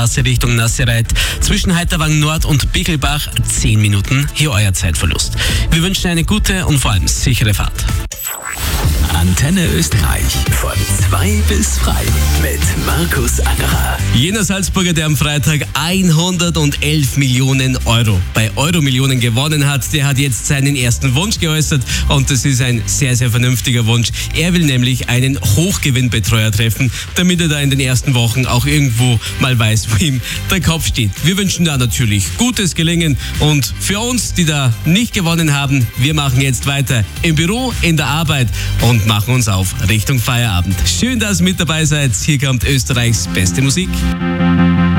Richtung Nassereit. Zwischen Heiterwang Nord und Bickelbach 10 Minuten. Hier euer Zeitverlust. Wir wünschen eine gute und vor allem sichere Fahrt. Antenne Österreich von 2 bis frei mit Markus Angerer. Jener Salzburger, der am Freitag 111 Millionen Euro bei Euro-Millionen gewonnen hat, der hat jetzt seinen ersten Wunsch geäußert und das ist ein sehr, sehr vernünftiger Wunsch. Er will nämlich einen Hochgewinnbetreuer treffen, damit er da in den ersten Wochen auch irgendwo mal weiß, wo ihm der Kopf steht. Wir wünschen da natürlich gutes Gelingen und für uns, die da nicht gewonnen haben, wir machen jetzt weiter im Büro, in der Arbeit und machen uns auf Richtung Feierabend. Schön, dass ihr mit dabei seid. Hier kommt Österreichs beste Musik.